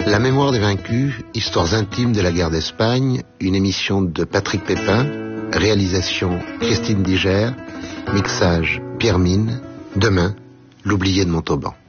La mémoire des vaincus, histoires intimes de la guerre d'Espagne, une émission de Patrick Pépin, réalisation Christine Diger, mixage Pierre Mine, demain, l'oublié de Montauban.